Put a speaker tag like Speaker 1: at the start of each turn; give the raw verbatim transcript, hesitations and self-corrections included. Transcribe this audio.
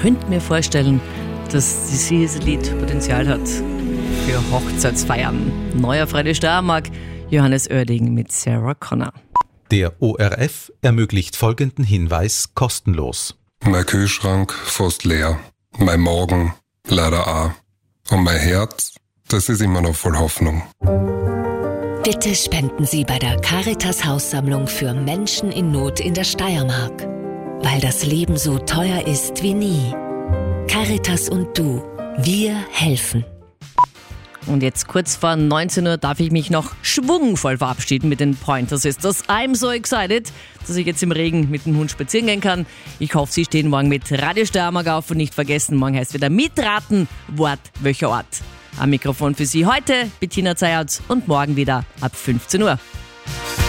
Speaker 1: könnte mir vorstellen, dass dieses Lied Potenzial hat für Hochzeitsfeiern. Neuer Friday Steiermark, Johannes Oerding mit Sarah Connor.
Speaker 2: Der O R F ermöglicht folgenden Hinweis kostenlos.
Speaker 3: Mein Kühlschrank fast leer, mein Magen leider auch. Und mein Herz, das ist immer noch voll Hoffnung.
Speaker 4: Bitte spenden Sie bei der Caritas Haussammlung für Menschen in Not in der Steiermark. Weil das Leben so teuer ist wie nie. Caritas und du, wir helfen.
Speaker 1: Und jetzt kurz vor neunzehn Uhr darf ich mich noch schwungvoll verabschieden mit den Pointer Sisters. I'm so excited, dass ich jetzt im Regen mit dem Hund spazieren gehen kann. Ich hoffe, Sie stehen morgen mit Radio Steiermark auf und nicht vergessen, morgen heißt wieder mitraten, Wort, welcher Ort. Am Mikrofon für Sie heute Bettina Zayatz und morgen wieder ab fünfzehn Uhr.